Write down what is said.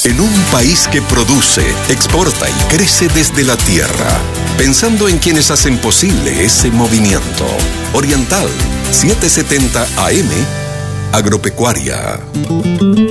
En un país que produce, exporta y crece desde la tierra, pensando en quienes hacen posible ese movimiento. Oriental, 770 AM, Agropecuaria.